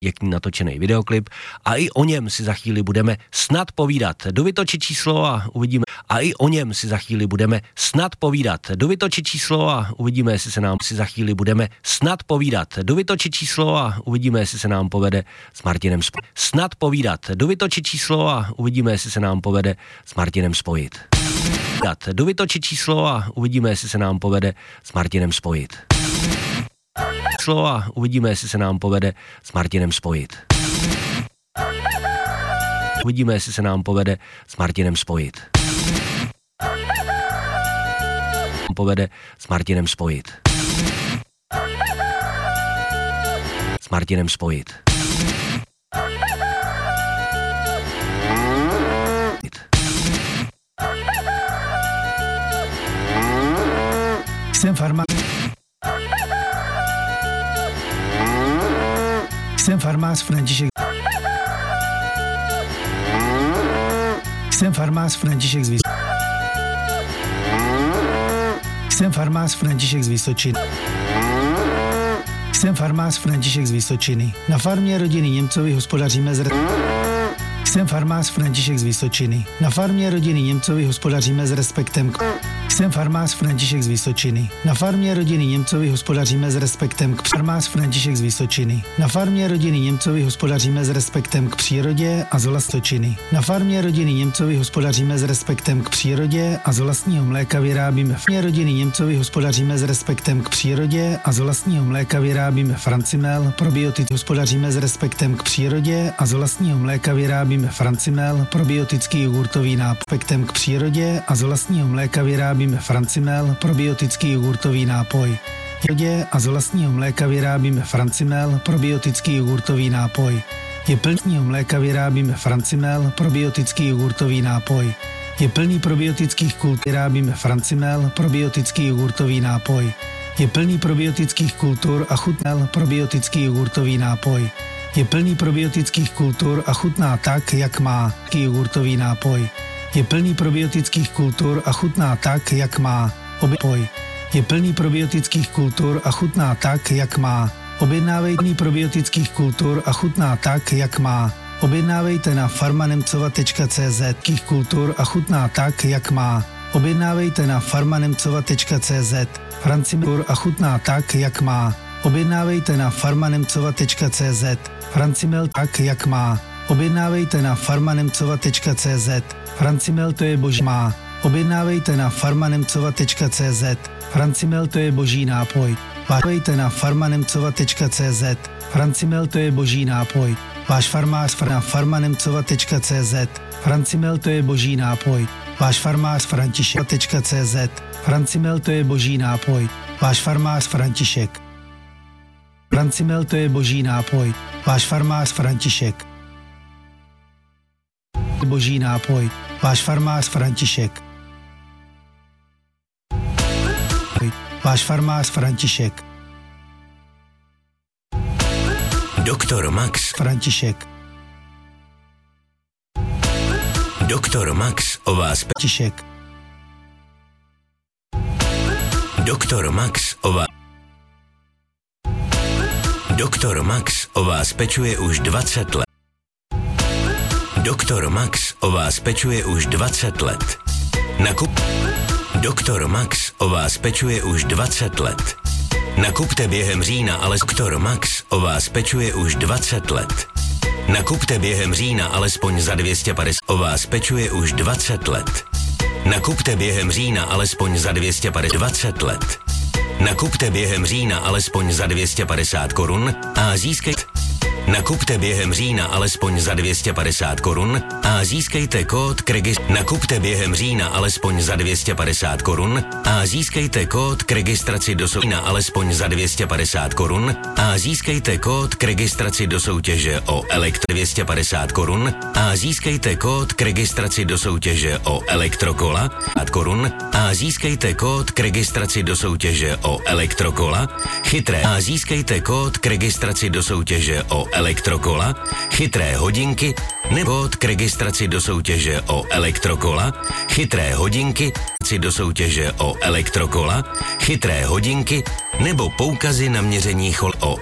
pěkný natočený videoklip a i o něm si za chvíli budeme snad povídat. Jdu vytočit číslo a uvidíme. A i o něm si za chvíli budeme snad povídat. Jdu vytočit číslo a uvidíme, jestli se nám si za chvíli budeme snad povídat. Jdu vytočit číslo a uvidíme, jestli se nám povede s Martinem snad povídat. Jdu vytočit číslo a uvidíme, jestli se nám povede s Martinem spojit. Jdu vytočit číslo a uvidíme, jestli se nám povede s Martinem spojit. A uvidíme, jestli se nám povede s Martinem spojit. Uvidíme, jestli se nám povede s Martinem spojit. Povede s Martinem spojit. S Martinem spojit. Jsem farmář František. Jsem farmář František z Vysočiny. Jsem farmář František z Vysočiny. Jsem farmář František z Vysočiny. Na farmě rodiny Němcovi hospodaříme Jsem farmář František z Vysočiny. Na farmě rodiny Němcovi hospodaříme s respektem k... Jsem farmář František z Vysočiny. Na farmě rodiny Němcovi hospodaříme s respektem k... Farmář František z Vysočiny. Na farmě rodiny Němcovi hospodaříme s respektem k přírodě a z vlastní. Na farmě rodiny Němcovi hospodaříme s respektem k přírodě a z vlastního mléka vyrábíme. V farmě rodiny Němcovi hospodaříme s respektem k přírodě a z vlastního mléka vyrábíme Francimel. Probiotik hospodaříme s respektem k přírodě a z vlastního mléka vyrábíme Francimel, probiotický jogurtový nápoj. Respektem k přírodě a z vlastního mléka vyrábíme Francimel, probiotický jogurtový nápoj. A z vlastního mléka vyrábíme Francimel, probiotický jogurtový nápoj. Je plného mléka vyrábíme Francimel, probiotický jogurtový nápoj. Je plný probiotických kultur, vyrábíme Francimel, probiotický jogurtový nápoj. Je plný probiotických kultur a chutnal probiotický jogurtový nápoj. Je plný probiotických kultur a chutná tak, jak má jogurtový nápoj. Je plný probiotických kultur a chutná tak, jak má oběpoj. Je plný probiotických kultur a chutná tak, jak má. Objednávejte probiotických kultur a chutná tak, jak má. Objednávejte na farmanemcova.cz kultur a chutná tak, jak má. Objednávejte na farmanemcova.cz Francimel a chutná tak, jak má. Objednávejte na farmanemcova.cz Francimel tak, jak má. Objednávejte na farmanemcova.cz Francimel to je boží má. Objednávejte na farmanemcova.cz Francimel to je boží nápoj. Objednávejte na farmanemcova.cz Francimel to je boží nápoj. Váš farmář na farmanemcova.cz Francimel to je boží nápoj. Váš farmář František.cz Francimel to je boží nápoj. Váš farmář František. Francimel to je boží nápoj. Váš farmář František. Boží nápoj. Váš farmář František. Váš farmář František. Doktor Max František. Doktor Max o vás František. Doktor Max o vás Doktor Max o vás pečuje už 20 let. Doktor Max o vás pečuje už 20 let. Doktor Max o vás pečuje už 20 let. Nakupte během října, ale Doktor Max o vás pečuje už 20 let. Nakupte během října alespoň za 250. O vás pečuje už 20 let. Nakupte během října alespoň za 220 let. Nakupte během října alespoň za 250 korun a získejte. Nakupte během října alespoň za 250 korun a získejte kód k registraci. Nakupte během října alespoň za 250 korun a získejte kód k registraci do soutěže alespoň za 250 korun a získejte kód k registraci do soutěže o 250 korun a získejte kód k registraci do soutěže o elektrokola korun a získejte kód k registraci do soutěže o elektrokola chytré a získejte kód k registraci do soutěže o elektrokola, chytré hodinky nebo kód k registraci do soutěže o elektrokola, chytré hodinky, do soutěže o elektrokola, chytré hodinky nebo poukazy na měření o